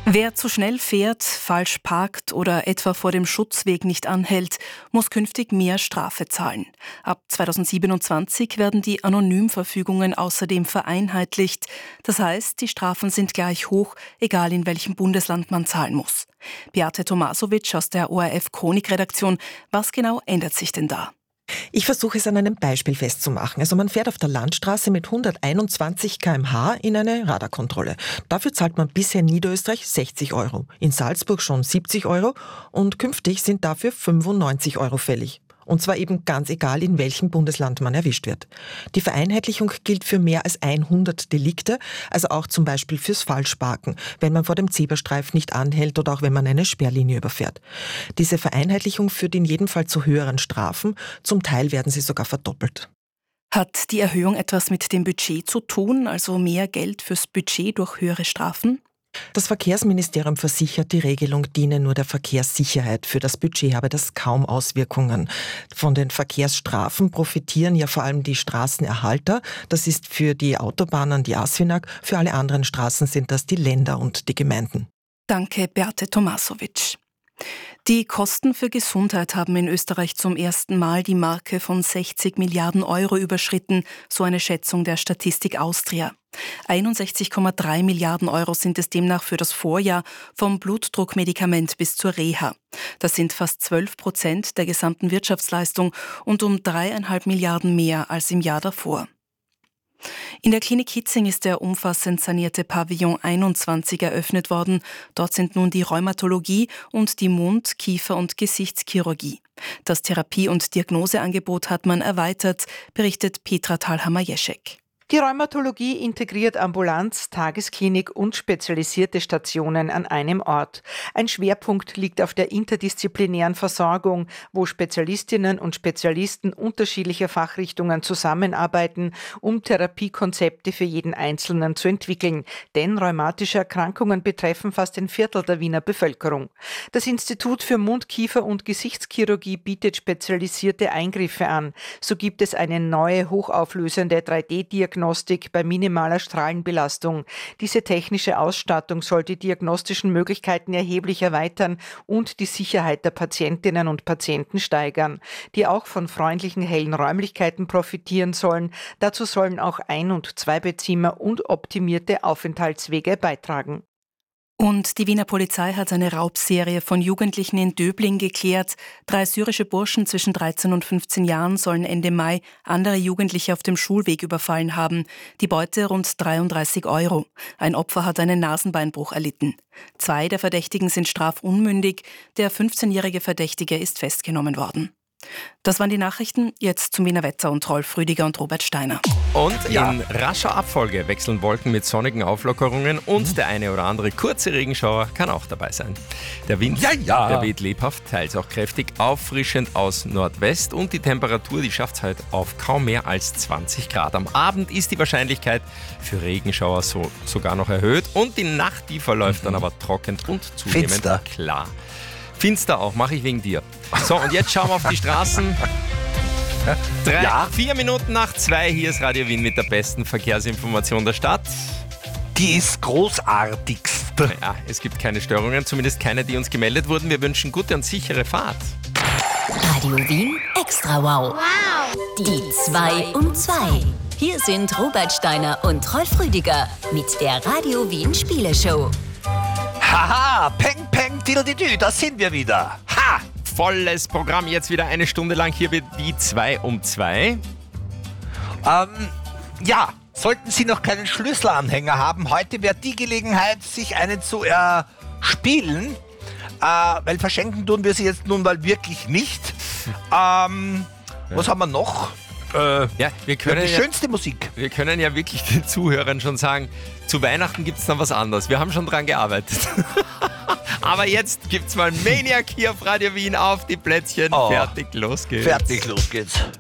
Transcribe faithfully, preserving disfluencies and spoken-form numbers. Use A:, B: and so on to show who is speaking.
A: Wer zu schnell fährt, falsch parkt oder etwa vor dem Schutzweg nicht anhält, muss künftig mehr Strafe zahlen. Ab zweitausendsiebenundzwanzig werden die Anonymverfügungen außerdem vereinheitlicht. Das heißt, die Strafen sind gleich hoch, egal in welchem Bundesland man zahlen muss. Beate Tomasovic aus der O R F-Chronik-Redaktion. Was genau ändert sich denn da?
B: Ich versuche es an einem Beispiel festzumachen. Also man fährt auf der Landstraße mit hunderteinundzwanzig Kilometer pro Stunde in eine Radarkontrolle. Dafür zahlt man bisher in Niederösterreich sechzig Euro, in Salzburg schon siebzig Euro und künftig sind dafür fünfundneunzig Euro fällig. Und zwar eben ganz egal, in welchem Bundesland man erwischt wird. Die Vereinheitlichung gilt für mehr als hundert Delikte, also auch zum Beispiel fürs Falschparken, wenn man vor dem Zebrastreifen nicht anhält oder auch wenn man eine Sperrlinie überfährt. Diese Vereinheitlichung führt in jedem Fall zu höheren Strafen, zum Teil werden sie sogar verdoppelt.
A: Hat die Erhöhung etwas mit dem Budget zu tun, also mehr Geld fürs Budget durch höhere Strafen?
B: Das Verkehrsministerium versichert, die Regelung diene nur der Verkehrssicherheit. Für das Budget habe das kaum Auswirkungen. Von den Verkehrsstrafen profitieren ja vor allem die Straßenerhalter. Das ist für die Autobahnen die ASFINAG, für alle anderen Straßen sind das die Länder und die Gemeinden.
A: Danke, Beate Tomasovic. Die Kosten für Gesundheit haben in Österreich zum ersten Mal die Marke von sechzig Milliarden Euro überschritten, so eine Schätzung der Statistik Austria. einundsechzig Komma drei Milliarden Euro sind es demnach für das Vorjahr, vom Blutdruckmedikament bis zur Reha. Das sind fast zwölf Prozent der gesamten Wirtschaftsleistung und um dreieinhalb Milliarden mehr als im Jahr davor. In der Klinik Hitzing ist der umfassend sanierte Pavillon einundzwanzig eröffnet worden. Dort sind nun die Rheumatologie und die Mund-, Kiefer- und Gesichtschirurgie. Das Therapie- und Diagnoseangebot hat man erweitert, berichtet Petra Thalhammer-Jeschek.
C: Die Rheumatologie integriert Ambulanz, Tagesklinik und spezialisierte Stationen an einem Ort. Ein Schwerpunkt liegt auf der interdisziplinären Versorgung, wo Spezialistinnen und Spezialisten unterschiedlicher Fachrichtungen zusammenarbeiten, um Therapiekonzepte für jeden Einzelnen zu entwickeln. Denn rheumatische Erkrankungen betreffen fast ein Viertel der Wiener Bevölkerung. Das Institut für Mund-, Kiefer- und Gesichtschirurgie bietet spezialisierte Eingriffe an. So gibt es eine neue, hochauflösende drei D Diagnostik bei minimaler Strahlenbelastung. Diese technische Ausstattung soll die diagnostischen Möglichkeiten erheblich erweitern und die Sicherheit der Patientinnen und Patienten steigern, die auch von freundlichen, hellen Räumlichkeiten profitieren sollen. Dazu sollen auch Ein- und Zweibettzimmer und optimierte Aufenthaltswege beitragen.
A: Und die Wiener Polizei hat eine Raubserie von Jugendlichen in Döbling geklärt. Drei syrische Burschen zwischen dreizehn und fünfzehn Jahren sollen Ende Mai andere Jugendliche auf dem Schulweg überfallen haben. Die Beute rund dreiunddreißig Euro. Ein Opfer hat einen Nasenbeinbruch erlitten. Zwei der Verdächtigen sind strafunmündig. Der fünfzehnjährige Verdächtige ist festgenommen worden. Das waren die Nachrichten. Jetzt zum Wiener Wetter und Rolf Rüdiger und Robert Steiner.
D: Und
E: Ja.
D: in rascher Abfolge wechseln Wolken mit sonnigen Auflockerungen und der eine oder andere kurze Regenschauer kann auch dabei sein. Der Wind,
E: Ja, ja.
D: der weht lebhaft, teils auch kräftig, auffrischend aus Nordwest und die Temperatur, die schafft es heute auf kaum mehr als zwanzig Grad. Am Abend ist die Wahrscheinlichkeit für Regenschauer so, sogar noch erhöht und die Nacht, die verläuft dann aber trocken und zunehmend
E: Finster.
D: klar. Finster auch, mache ich wegen dir. So, und jetzt schauen wir auf die Straßen. Drei,
E: Ja.
D: Vier Minuten nach zwei, hier ist Radio Wien mit der besten Verkehrsinformation der Stadt.
E: Die ist großartigst.
D: Ja, es gibt keine Störungen, zumindest keine, die uns gemeldet wurden. Wir wünschen gute und sichere Fahrt.
F: Radio Wien Extra Wow. Die zwei um zwei. Hier sind Robert Steiner und Rolf Rüdiger mit der Radio Wien Spieleshow.
E: Haha, peng, peng, diddle-didü, da sind wir wieder. Ha!
D: Volles Programm, jetzt wieder eine Stunde lang. Hier wird die zwei um zwei.
E: Ähm, ja, sollten Sie noch keinen Schlüsselanhänger haben, heute wäre die Gelegenheit, sich einen zu erspielen. Äh, weil verschenken tun wir sie jetzt nun mal wirklich nicht. Ähm, was haben wir noch? Äh,
D: Ja, wir können
E: die
D: ja,
E: schönste Musik.
D: wir können ja wirklich den Zuhörern schon sagen, zu Weihnachten gibt es dann was anderes. Wir haben schon dran gearbeitet. Aber jetzt gibt's mal Maniac hier auf Radio Wien, auf die Plätzchen.
E: Oh.
D: Fertig, los geht's.
E: Fertig, los geht's.